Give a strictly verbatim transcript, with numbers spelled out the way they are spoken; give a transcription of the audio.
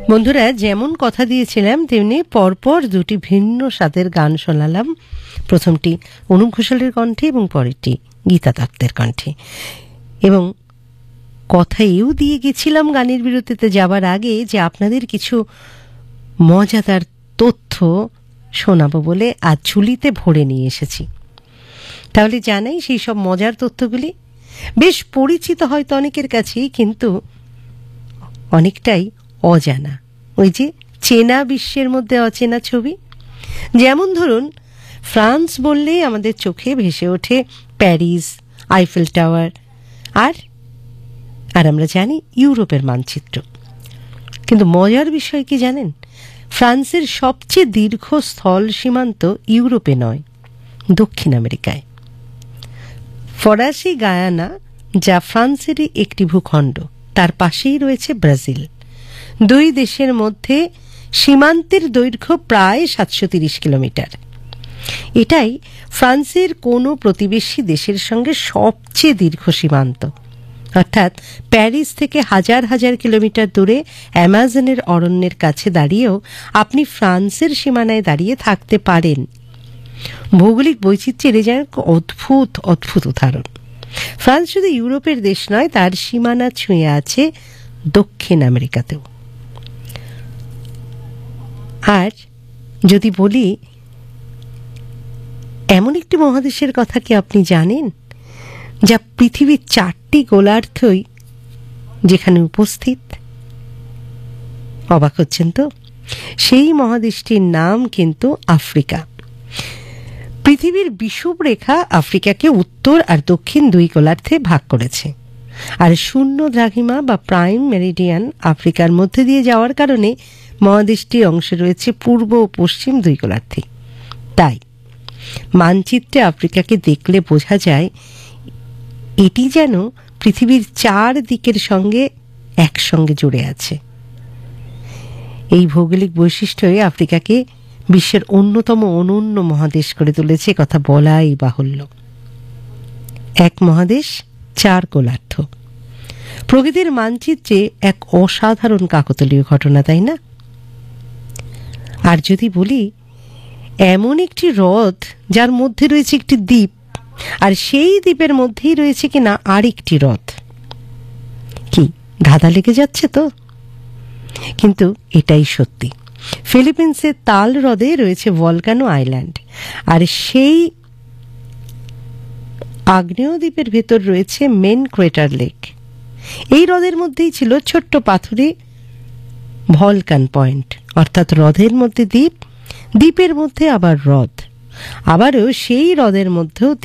বন্ধুরা, যেমন কথা দিয়েছিলাম তেমনি পরপর দুটি ভিন্ন স্বাদের গান শোনালাম। প্রথমটি অনুপ ঘোষালের কণ্ঠে এবং পরেরটি গীতা দত্তের কণ্ঠে। এবং কথা এও দিয়ে গেছিলাম গানের বিরতিতে যাবার আগে যে আপনাদের কিছু মজাদার তথ্য শোনাবো বলে আজ ঝুলিতে ভরে নিয়ে এসেছি। তাহলে জানাই সেই সব মজার তথ্যগুলি বেশ পরিচিত হয়তো অনেকের কাছেই, কিন্তু অনেকটাই অজানা। ওই যে চেনা বিশ্বের মধ্যে অচেনা ছবি। যেমন ধরুন, ফ্রান্স বললেই আমাদের চোখে ভেসে ওঠে প্যারিস, আইফেল টাওয়ার আর আর আমরা জানি ইউরোপের মানচিত্র। কিন্তু মজার বিষয় কি জানেন? ফ্রান্সের সবচেয়ে দীর্ঘ স্থল সীমান্ত ইউরোপে নয়, দক্ষিণ আমেরিকায়। ফরাসি গায়ানা, যা ফ্রান্সেরই একটি ভূখণ্ড, তার পাশেই রয়েছে ব্রাজিল। দুই দেশের মধ্যে সীমান্তের দৈর্ঘ্য প্রায় সাতশো তিরিশ কিলোমিটার। এটাই ফ্রান্সের কোনো প্রতিবেশী দেশের সঙ্গে সবচেয়ে দীর্ঘ সীমান্ত। অর্থাৎ প্যারিস থেকে হাজার হাজার কিলোমিটার দূরে অ্যামাজনের অরণ্যের কাছে দাঁড়িয়েও আপনি ফ্রান্সের সীমানায় দাঁড়িয়ে থাকতে পারেন। ভৌগোলিক বৈচিত্র্যের যেন অদ্ভুত অদ্ভুত উদাহরণ। ফ্রান্স শুধু ইউরোপের দেশ নয়, তার সীমানা ছুঁয়ে আছে দক্ষিণ আমেরিকাতেও। আর যদি বলি, এমন একটি মহাদেশের কথা কি আপনি জানেন যা পৃথিবীর চারটি গোলার্ধই যেখানে উপস্থিত? অবাক হচ্ছেন তো? সেই মহাদেশটির নাম কিন্তু আফ্রিকা। পৃথিবীর বিষুবরেখা আফ্রিকাকে উত্তর আর দক্ষিণ দুই গোলার্ধে ভাগ করেছে। আর শূন্য দ্রাঘিমা বা প্রাইম মেরিডিয়ান আফ্রিকার মধ্যে দিয়ে যাওয়ার কারণে মহাদেশটির অংশে রয়েছে পূর্ব ও পশ্চিম দুই গোলার্ধে। তাই মানচিত্রে আফ্রিকাকে দেখলে বোঝা যায় এটি যেন পৃথিবীর চার দিকের সঙ্গে একসঙ্গে জুড়ে আছে। এই ভৌগোলিক বৈশিষ্ট্যই আফ্রিকাকে বিশ্বের অন্যতম অনন্য মহাদেশ করে তুলেছে, কথা বলাই বাহুল্য। এক মহাদেশ, চার গোলার্ধ। প্রকৃতির মানচিত্রে এক অসাধারণ কাকতালীয় ঘটনা, তাই না? আর যদি বলি, এমন একটি হ্রদ যার মধ্যে রয়েছে একটি দ্বীপ, আর সেই দ্বীপের মধ্যেই রয়েছে কিনা আরেকটি হ্রদ। কি ধাঁধা লেগে যাচ্ছে তো? কিন্তু এটাই সত্যি। ফিলিপিন্সের তাল হ্রদে রয়েছে ভলকানো আইল্যান্ড, আর সেই আগ্নেয় দ্বীপের ভেতর রয়েছে মেন ক্রেটার লেক। এই হ্রদের মধ্যেই ছিল ছোট্ট পাথুরে ভলকান পয়েন্ট, অর্থাৎ হ্রদের মধ্যে দ্বীপ, দ্বীপের মধ্যে আবার হ্রদ, আবারও সেই হ্রদের মধ্যেও